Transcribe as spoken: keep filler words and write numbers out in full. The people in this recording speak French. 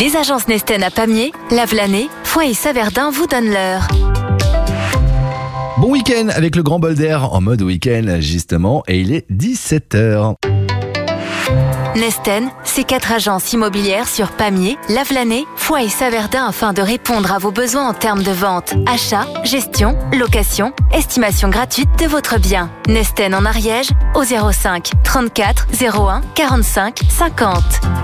Les agences Nesten à Pamiers, Lavelanet, Foix et Saverdin vous donnent l'heure. Bon week-end avec le grand bol d'air en mode week-end justement et il est dix-sept heures. Nesten, c'est quatre agences immobilières sur Pamiers, Lavelanet, Foix et Saverdin afin de répondre à vos besoins en termes de vente, achat, gestion, location, estimation gratuite de votre bien. Nesten en Ariège au zéro cinq trente-quatre zéro un quarante-cinq cinquante.